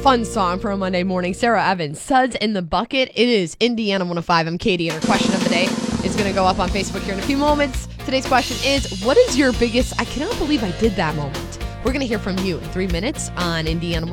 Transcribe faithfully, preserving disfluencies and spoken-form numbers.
fun song for a Monday morning. Sarah Evans, Suds in the Bucket. It is Indiana one oh five. I'm Katie, and our question of the day is going to go up on Facebook here in a few moments. Today's question is, what is your biggest, I cannot believe I did that moment? We're going to hear from you in three minutes on Indiana